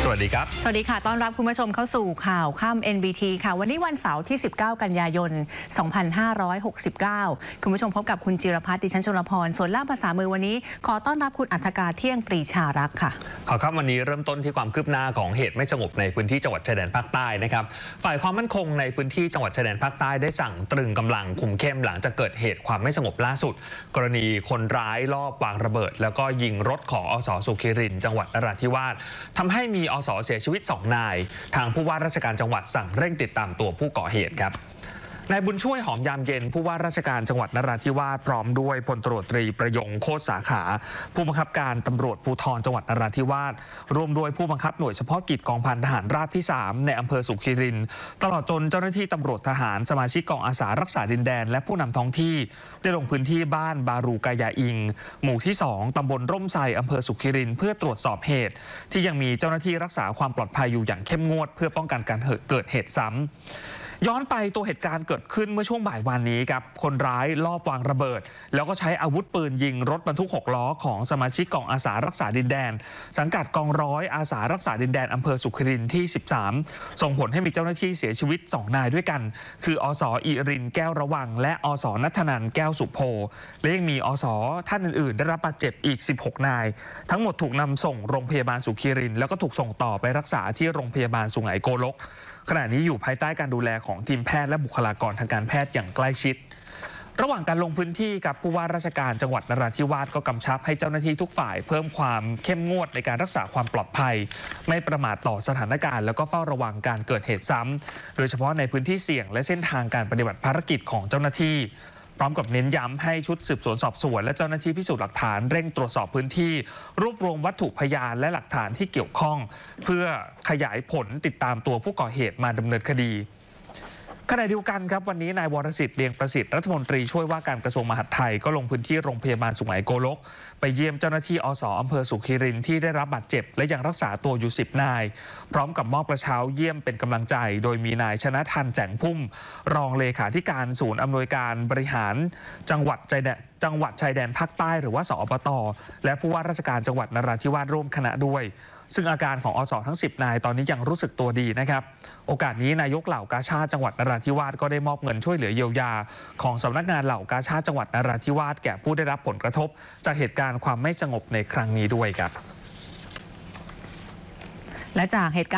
สวัสดีครับสวัสดีค่ะต้อนรับคุณผู้ชมเข้าสู่ข่าวค่ำ NBT ค่ะวันนี้วันเสาร์ที่19กันยายน2569คุณผู้ชมพบกับคุณจิรพัฒน์ดิฉันชลพรส่วนล่ามภาษามือวันนี้ขอต้อนรับคุณอัธการเที่ยงปรีชารักษ์ค่ะข่าวค่ำวันนี้เริ่มต้นที่ความคืบหน้าของเหตุไม่สงบในพื้นที่จังหวัดชายแดนภาคใต้นะครับฝ่ายความมั่นคงในพื้นที่จังหวัดชายแดนภาคใต้ได้สั่งตรึงกำลังคุมเข้มหลังจากเกิดเหตุความไม่สงบล่าสุดกรณีคนร้ายลอบวางระเบิดแล้วก็ยิงรถของอส.สุขิรินทร์จังหวัดนราธิวาสทำให้มีอส.เสียชีวิต2 นายทางผู้ว่าราชการจังหวัดสั่งเร่งติดตามตัวผู้ก่อเหตุครับนายบุญช่วยหอมยามเย็นผู้ว่าราชการจังหวัดนราธิวาสพร้อมด้วยพลตำรวจตรีประยงโคตรสาขาผู้บังคับการตำรวจภูธรจังหวัดนราธิวาสรวมด้วยผู้บังคับหน่วยเฉพาะกิจกองพันทหารราบที่3ในอำเภอสุขิรินทร์ตลอดจนเจ้าหน้าที่ตำรวจทหารสมาชิกกองอาสารักษาดินแดนและผู้นำท้องที่ได้ลงพื้นที่บ้านบารูกายาอิงหมู่ที่2ตำบลร่มไทรอำเภอสุขิรินทร์เพื่อตรวจสอบเหตุที่ยังมีเจ้าหน้าที่รักษาความปลอดภัยอยู่อย่างเข้มงวดเพื่อป้องกันการเกิดเหตุซ้ำย้อนไปตัวเหตุการณ์เกิดขึ้นเมื่อช่วงบ่ายวันนี้ครับคนร้ายลอบวางระเบิดแล้วก็ใช้อาวุธปืนยิงรถบรรทุก6 ล้อของสมาชิกกองอาสารักษาดินแดนสังกัดกองร้อยอาสารักษาดินแดนอำเภอสุขิรินทร์ที่13ส่งผลให้มีเจ้าหน้าที่เสียชีวิต2 นายด้วยกันคืออส.อิรินแก้วระวังและอส.ณัฐนันท์แก้วสุโพและยังมีอส.ท่านอื่นๆได้รับบาดเจ็บอีก16 นายทั้งหมดถูกนำส่งโรงพยาบาลสุขิรินทร์แล้วก็ถูกส่งต่อไปรักษาที่โรงพยาบาลสุไหงโกลกขณะนี้อยู่ภายใต้การดูแลของทีมแพทย์และบุคลากรทางการแพทย์อย่างใกล้ชิดระหว่างการลงพื้นที่กับผู้ว่าราชการจังหวัดนราธิวาสก็กำชับให้เจ้าหน้าที่ทุกฝ่ายเพิ่มความเข้มงวดในการรักษาความปลอดภัยไม่ประมาทต่อสถานการณ์แล้วก็เฝ้าระวังการเกิดเหตุซ้ำโดยเฉพาะในพื้นที่เสี่ยงและเส้นทางการปฏิบัติภารกิจของเจ้าหน้าที่พร้อมกับเน้นย้ำให้ชุดสืบสวนสอบสวนและเจ้าหน้าที่พิสูจน์หลักฐานเร่งตรวจสอบพื้นที่รวบรวมวัตถุพยานและหลักฐานที่เกี่ยวข้องเพื่อขยายผลติดตามตัวผู้ก่อเหตุมาดำเนินคดีขณะเดียวกันครับวันนี้นายวรสิทธิ์เลียงประสิทธิ์รัฐมนตรีช่วยว่าการกระทรวงมหาดไทยก็ลงพื้นที่โรงพยาบาลสุไหงโกลกไปเยี่ยมเจ้าหน้าที่อส.อำเภอสุขิรินทร์ที่ได้รับบาดเจ็บและยังรักษาตัวอยู่10 นายพร้อมกับมอบกระเช้าเยี่ยมเป็นกำลังใจโดยมีนายชนะทันแจ่งพุ่มรองเลขาธิการศูนย์อำนวยการบริหารจังหวัดชายแดนภาคใต้หรือว่าสอบต.และผู้ว่าราชการจังหวัดนราธิวาสร่วมคณะด้วยซึ่งอาการของอส.ทั้ง10 นายตอนนี้ยังรู้สึกตัวดีนะครับโอกาสนี้นายกเหล่ากาชาดจังหวัดนราธิวาสก็ได้มอบเงินช่วยเหลือเยียวยาของสำนักงานเหล่ากาชาดจังหวัดนราธิวาสแก่ผู้ได้รับผลกระทบจากเหตุการณ์ความไม่สงบในครั้งนี้ด้วยครับและจากเหตุการณ์